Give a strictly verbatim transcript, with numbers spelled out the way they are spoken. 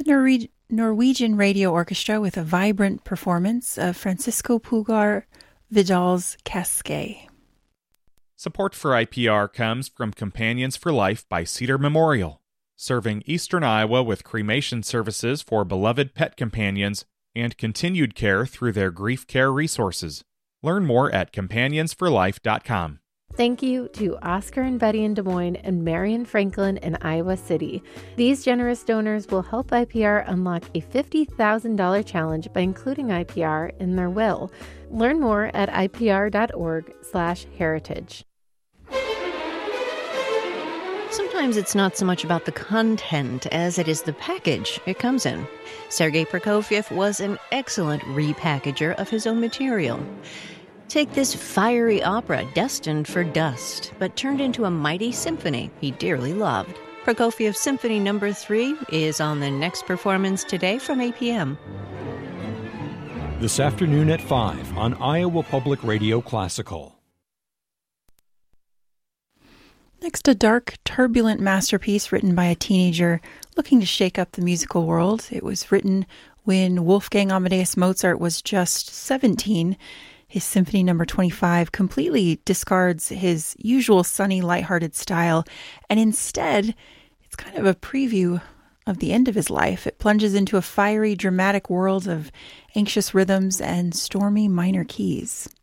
The Norwe- Norwegian Radio Orchestra with a vibrant performance of Francisco Pugar Vidal's Casquet. Support for I P R comes from Companions for Life by Cedar Memorial, serving eastern Iowa with cremation services for beloved pet companions and continued care through their grief care resources. Learn more at companions for life dot com. Thank you to Oscar and Betty in Des Moines and Marion Franklin in Iowa City. These generous donors will help I P R unlock a fifty thousand dollars challenge by including I P R in their will. Learn more at ipr.org slash heritage. Sometimes it's not so much about the content as it is the package it comes in. Sergei Prokofiev was an excellent repackager of his own material. Take this fiery opera destined for dust, but turned into a mighty symphony he dearly loved. Prokofiev Symphony Number three is on the next performance today from eight p.m. This afternoon at five on Iowa Public Radio Classical. Next, a dark, turbulent masterpiece written by a teenager looking to shake up the musical world. It was written when Wolfgang Amadeus Mozart was just seventeen. His Symphony Number twenty-five completely discards his usual sunny, lighthearted style, and instead, it's kind of a preview of the end of his life. It plunges into a fiery, dramatic world of anxious rhythms and stormy minor keys.